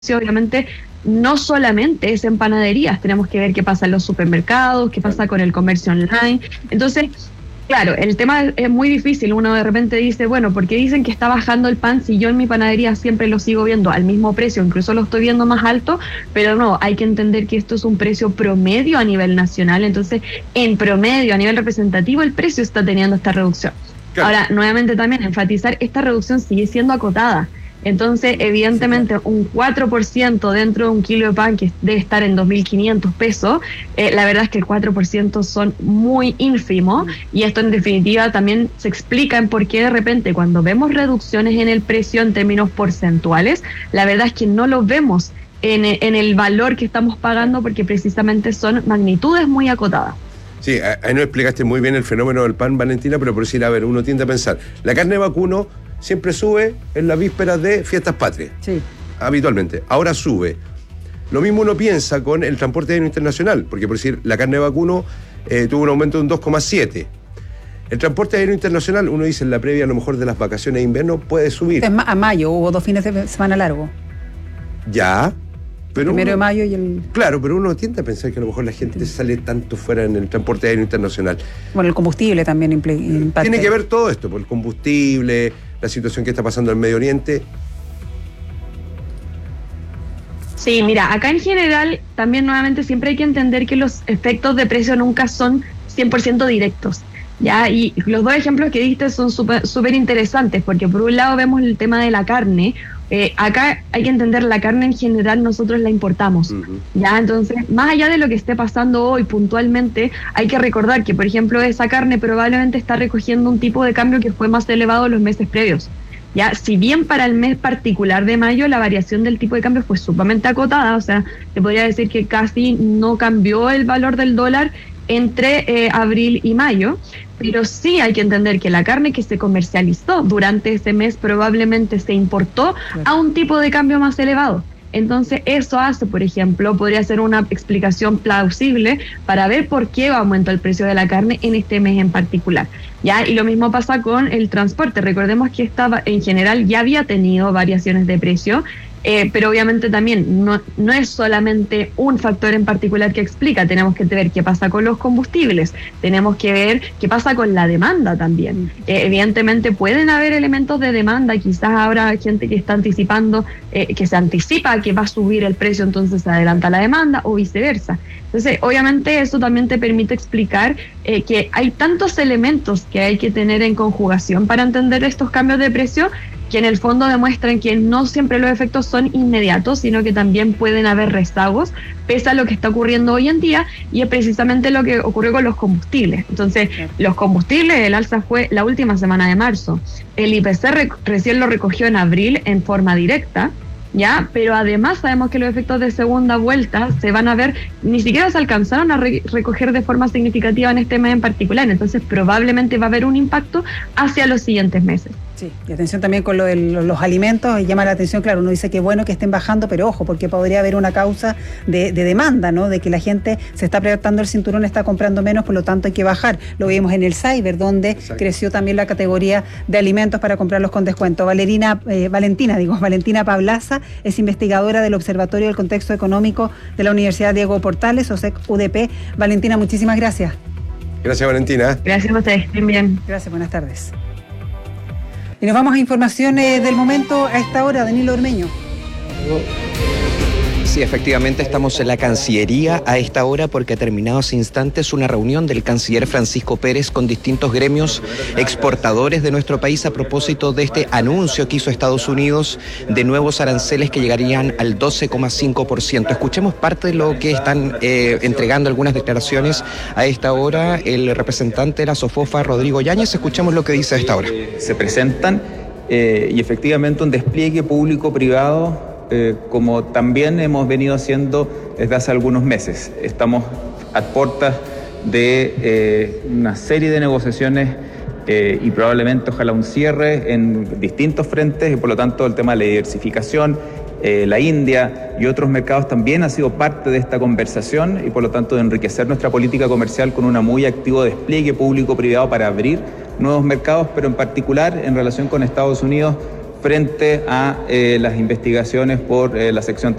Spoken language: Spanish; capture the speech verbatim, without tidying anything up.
obviamente no solamente es en panaderías, tenemos que ver qué pasa en los supermercados, qué pasa con el comercio online. Entonces, claro, el tema es muy difícil. Uno de repente dice, bueno, ¿por qué dicen que está bajando el pan si yo en mi panadería siempre lo sigo viendo al mismo precio? Incluso lo estoy viendo más alto, pero no, hay que entender que esto es un precio promedio a nivel nacional. Entonces, en promedio, a nivel representativo, el precio está teniendo esta reducción. Claro. Ahora, nuevamente también enfatizar, esta reducción sigue siendo acotada. Entonces, evidentemente, un cuatro por ciento dentro de un kilo de pan que debe estar en dos mil quinientos pesos, eh, la verdad es que el cuatro por ciento son muy ínfimos, y esto en definitiva también se explica en por qué de repente cuando vemos reducciones en el precio en términos porcentuales, la verdad es que no lo vemos en, en el valor que estamos pagando, porque precisamente son magnitudes muy acotadas. Sí, ahí nos explicaste muy bien el fenómeno del pan, Valentina, pero por decir, a ver, uno tiende a pensar, la carne de vacuno siempre sube en las vísperas de fiestas patrias. Sí. Habitualmente. Ahora sube. Lo mismo uno piensa con el transporte aéreo internacional, porque por decir, la carne de vacuno eh, tuvo un aumento de un dos coma siete. El transporte aéreo internacional, uno dice en la previa a lo mejor de las vacaciones de invierno, puede subir. Es a mayo, hubo dos fines de semana largos. Ya. Pero el primero uno, de mayo y el... Claro, pero uno tiende a pensar que a lo mejor la gente sale tanto fuera en el transporte aéreo internacional. Bueno, el combustible también impacta. Tiene que ver todo esto, por el combustible, la situación que está pasando en el Medio Oriente. Sí, mira, acá en general también nuevamente siempre hay que entender que los efectos de precio nunca son cien por ciento directos. Ya, y los dos ejemplos que diste son súper súper interesantes, porque por un lado vemos el tema de la carne. Eh, acá hay que entender, la carne en general nosotros la importamos, uh-huh. Ya, entonces, más allá de lo que esté pasando hoy puntualmente, hay que recordar que, por ejemplo, esa carne probablemente está recogiendo un tipo de cambio que fue más elevado en los meses previos. Ya, si bien para el mes particular de mayo la variación del tipo de cambio fue sumamente acotada, o sea, te podría decir que casi no cambió el valor del dólar entre eh, abril y mayo, pero sí hay que entender que la carne que se comercializó durante ese mes probablemente se importó a un tipo de cambio más elevado. Entonces eso hace, por ejemplo, podría ser una explicación plausible para ver por qué aumentó el precio de la carne en este mes en particular. ¿Ya? Y lo mismo pasa con el transporte. Recordemos que esta en general ya había tenido variaciones de precio, eh, pero obviamente también no, no es solamente un factor en particular que explica. Tenemos que ver qué pasa con los combustibles, tenemos que ver qué pasa con la demanda también. Eh, evidentemente pueden haber elementos de demanda, quizás habrá gente que está anticipando, eh, que se anticipa que va a subir el precio, entonces se adelanta la demanda o viceversa. Entonces, obviamente eso también te permite explicar eh, que hay tantos elementos que hay que tener en conjugación para entender estos cambios de precio, que en el fondo demuestran que no siempre los efectos son inmediatos, sino que también pueden haber rezagos, pese a lo que está ocurriendo hoy en día, y es precisamente lo que ocurrió con los combustibles. Entonces, los combustibles, el alza fue la última semana de marzo. El I P C re- recién lo recogió en abril en forma directa, ¿ya? Pero además sabemos que los efectos de segunda vuelta se van a ver, ni siquiera se alcanzaron a re- recoger de forma significativa en este mes en particular, entonces probablemente va a haber un impacto hacia los siguientes meses. Sí, y atención también con lo de los, los alimentos, llama la atención, claro, uno dice que bueno que estén bajando, pero ojo, porque podría haber una causa de, de demanda, ¿no? De que la gente se está apretando el cinturón, está comprando menos, por lo tanto hay que bajar. Lo vimos en el Cyber, donde Exacto. creció también la categoría de alimentos para comprarlos con descuento. Valerina, eh, Valentina, digo, Valentina Pablaza es investigadora del Observatorio del Contexto Económico de la Universidad Diego Portales, O S E C U D P. Valentina, muchísimas gracias. Gracias, Valentina. Gracias a ustedes, estén bien. Gracias, buenas tardes. Y nos vamos a informaciones del momento a esta hora, Danilo Ormeño. Sí, efectivamente estamos en la Cancillería a esta hora porque ha terminado hace instantes una reunión del canciller Francisco Pérez con distintos gremios exportadores de nuestro país a propósito de este anuncio que hizo Estados Unidos de nuevos aranceles que llegarían al doce coma cinco por ciento. Escuchemos parte de lo que están eh, entregando algunas declaraciones a esta hora el representante de la SOFOFA, Rodrigo Yáñez. Escuchemos lo que dice a esta hora. Se presentan eh, y efectivamente un despliegue público-privado Eh, como también hemos venido haciendo desde hace algunos meses. Estamos a puertas de eh, una serie de negociaciones eh, y probablemente ojalá un cierre en distintos frentes, y por lo tanto el tema de la diversificación, eh, la India y otros mercados también ha sido parte de esta conversación, y por lo tanto de enriquecer nuestra política comercial con un muy activo despliegue público-privado para abrir nuevos mercados, pero en particular en relación con Estados Unidos frente a eh, las investigaciones por eh, la sección